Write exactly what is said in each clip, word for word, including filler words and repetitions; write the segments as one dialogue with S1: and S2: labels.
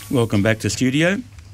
S1: welcome back to studio.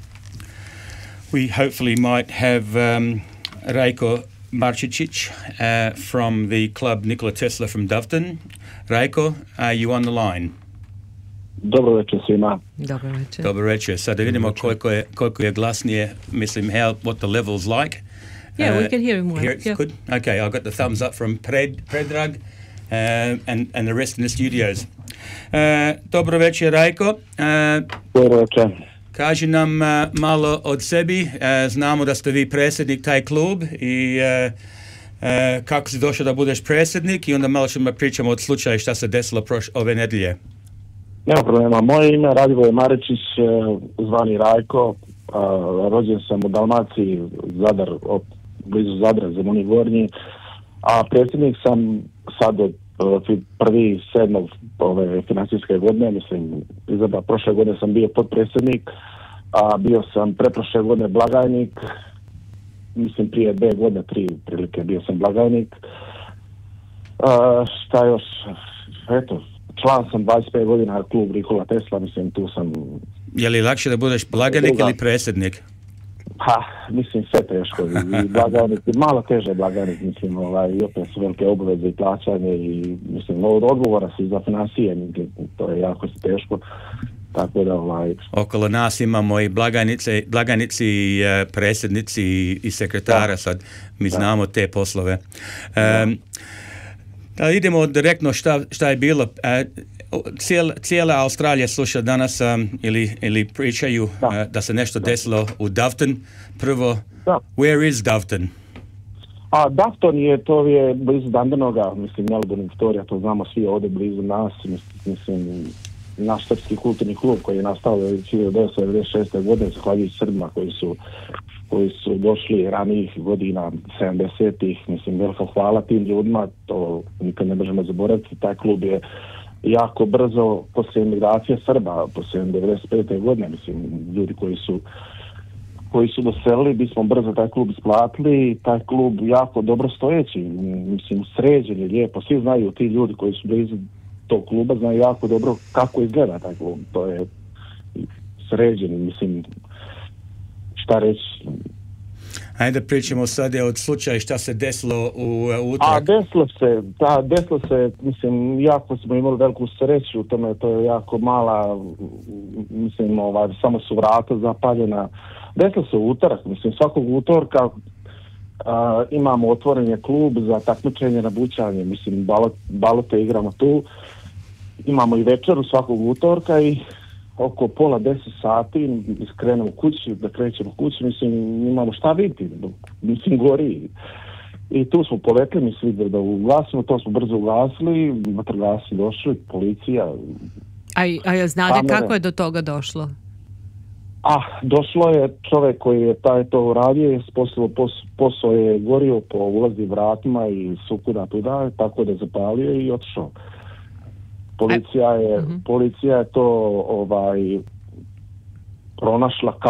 S1: We hopefully might have um, Rajko Marčičić uh, from the club Nikola Tesla from Doveton. Rajko, are you on the line?
S2: Dobro večer svima.
S3: Dobro večer.
S1: Dobro večer. Sad da vidimo koliko je, koliko je glasnije, mislim, how, what the level's like.
S3: Yeah,
S1: uh,
S3: we can hear him well.
S1: Here it's
S3: Yeah.
S1: good. Okay, I got the thumbs up from Pred, Predrag uh, and, and the rest in the studios. Uh, dobro večer, Rajko. Uh,
S2: Dobro večer.
S1: Kaži nam uh, malo od sebi. Uh, znamo da ste vi predsjednik taj klub i uh, uh, kako si došao da budeš predsjednik i onda malo ćemo pričamo od slučaja šta se desilo proš ove nedjelje.
S2: Nema problema. Moje ime je Radivoje Maričić, zvani Rajko. Rođen sam u Dalmaciji, Zadar, blizu Zadra, Zemuni Gornji. A predsjednik sam sad od prvi sedmog ove financijske godine, mislim, izabra prošle godine sam bio potpredsjednik, a bio sam preprošle godine blagajnik, mislim prije dve godine, tri prilike bio sam blagajnik. A, šta još, eto, član sam dvadeset pet godina klub Nikola Tesla, mislim tu sam...
S1: Je li lakše da budeš blagajnik ili predsjednik?
S2: Ha, mislim sve teško, i blagajnik, malo teže blagajnik, mislim, ovaj, i opet su velike obaveze i plaćanje i, mislim, od odgovora si za financije, to je jako teško, tako da, ovaj...
S1: Okolo nas imamo i blagajnice, blagajnici, i uh, predsjednici i, i sekretara, da. Sad mi da. Znamo te poslove. Um, da idemo direktno šta, šta je bilo. Uh, Cijela, cijela Australija sluša danas um, ili, ili pričaju da. Uh, da se nešto desilo u Doveton. Prvo, da. Where is Doveton?
S2: A Doveton je, to je blizu Dandenonga, mislim, Melbourne, Victoria, to znamo svi ovdje blizu nas, mislim, naš srpski kulturni klub koji je nastao hiljadu devetsto devedeset šeste. godine, zahvaljujući Srbima koji su koji su došli ranijih godina sedamdesetih, mislim, veliko hvala tim ljudima, to nikad ne možemo zaboraviti, taj klub je jako brzo poslije emigracije Srba, poslije devedeset pete. godine, mislim, ljudi koji su koji su doselili, bismo brzo taj klub isplatili, taj klub jako dobro stojeći, mislim, sređen je, lijepo, svi znaju, ti ljudi koji su blizu tog kluba znaju jako dobro kako izgleda taj klub, to je sređen, mislim, šta reći.
S1: Ajde pričamo sad od slučaja šta se desilo u utorak.
S2: A desilo se, da, desilo se, mislim, jako smo imali veliku sreću u tome, to je jako mala, mislim, ovaj, samo su vrata zapaljena. Desilo se u utorak, mislim, svakog utorka a, imamo otvoren je klub za takmičenje na bućanje, mislim, balot, balote igramo tu, imamo i večeru svakog utorka i oko pola deset sati skrenemo kući, da krećemo kući, mislim, imamo šta vidjeti, mislim, gori. I tu smo poletili, mislim, da ugasimo, to smo brzo ugasili, vatrogasci došli, policija.
S3: A, a znate kako je do toga došlo?
S2: A, došlo je čovjek koji je taj to uradio, posao, pos, posao je gorio po ulazi vratima i sukuda tuda, tako da je zapalio i otišao. Policija je, uh-huh. policija je to ovaj pronašla